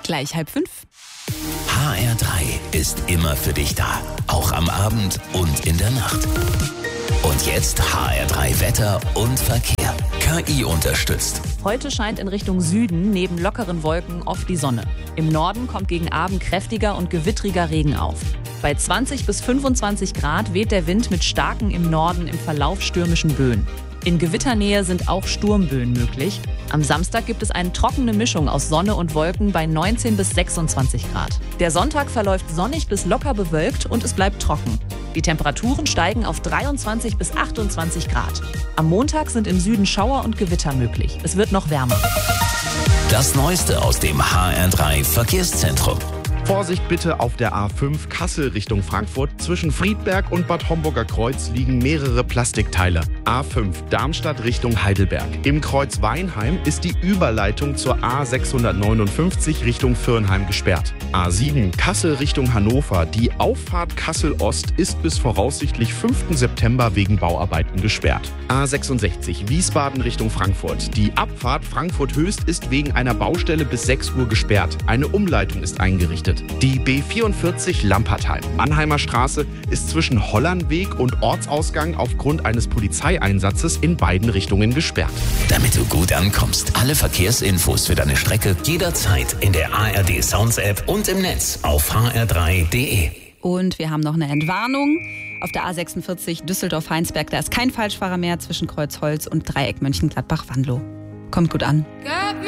Gleich 4:30. HR3 ist immer für dich da. Auch am Abend und in der Nacht. Und jetzt HR3 Wetter und Verkehr. KI unterstützt. Heute scheint in Richtung Süden neben lockeren Wolken oft die Sonne. Im Norden kommt gegen Abend kräftiger und gewittriger Regen auf. Bei 20 bis 25 Grad weht der Wind mit starken im Norden im Verlauf stürmischen Böen. In Gewitternähe sind auch Sturmböen möglich. Am Samstag gibt es eine trockene Mischung aus Sonne und Wolken bei 19 bis 26 Grad. Der Sonntag verläuft sonnig bis locker bewölkt und es bleibt trocken. Die Temperaturen steigen auf 23 bis 28 Grad. Am Montag sind im Süden Schauer und Gewitter möglich. Es wird noch wärmer. Das Neueste aus dem HR3 Verkehrszentrum. Vorsicht bitte auf der A5 Kassel Richtung Frankfurt. Zwischen Friedberg und Bad Homburger Kreuz liegen mehrere Plastikteile. A5 Darmstadt Richtung Heidelberg. Im Kreuz Weinheim ist die Überleitung zur A659 Richtung Viernheim gesperrt. A7 Kassel Richtung Hannover. Die Auffahrt Kassel Ost ist bis voraussichtlich 5. September wegen Bauarbeiten gesperrt. A66 Wiesbaden Richtung Frankfurt. Die Abfahrt Frankfurt Höchst ist wegen einer Baustelle bis 6 Uhr gesperrt. Eine Umleitung ist eingerichtet. Die B44 Lampertheim. Mannheimer Straße ist zwischen Hollandweg und Ortsausgang aufgrund eines Polizeieinsatzes in beiden Richtungen gesperrt. Damit du gut ankommst, alle Verkehrsinfos für deine Strecke jederzeit in der ARD Sounds App und im Netz auf hr3.de. Und wir haben noch eine Entwarnung. Auf der A46 Düsseldorf-Heinsberg, da ist kein Falschfahrer mehr zwischen Kreuzholz und Dreieck Mönchengladbach-Wanlo. Kommt gut an.